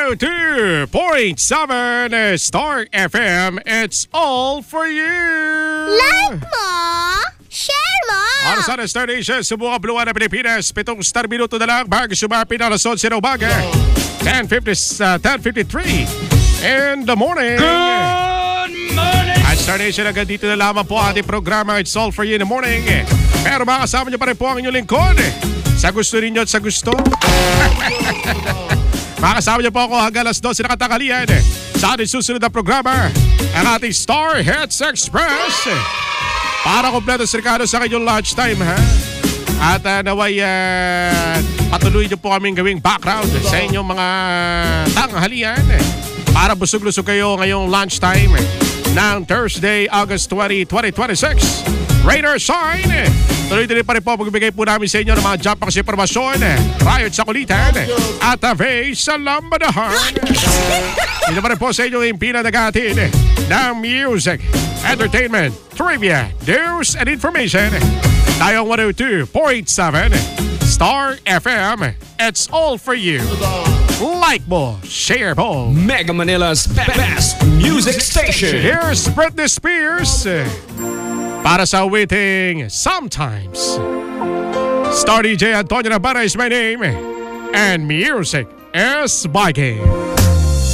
102.7 Star FM. It's all for you. Like mo, share mo. Para sa Star Nation, subukan Blue ng Pilipinas. 7 star minuto na lang bago sumapit na alas 11 ng umaga. 10:53 in the morning. Good morning! At Star Nation, hanggang dito na lamang po ating programa. It's all for you in the morning. Pero makasama niyo pa rin po ang inyong lingkod. Sa gusto ninyo at sa gusto. Makasama niyo po ako hanggang alas 12 na katanghalian. Sa ating susunod na programa, ang ating Star Hits Express. Para kompleto sirkado sa kanyang lunchtime, ha? At naway patuloy niyo po kaming gawing background sa inyong mga tanghalian. Para busog-lusog kayo ngayong lunchtime ng Thursday, August 20, 2026. Radar sign. Tuloy-tuloy pa rin po pagbibigay po namin sa inyo ng mga jump kasi informasyon. Riot sa kulitan at Ave sa lambadahan. Ito pa rin po sa inyo yung pinanagatin ng music, entertainment, trivia, news, and information. Tayong 102.7 Star FM. It's all for you. Like mo, share mo. Mega Manila's best music station. Here's Britney Spears. Para sa waiting sometimes. Star DJ Antonio Navarra is my name. And music is my game.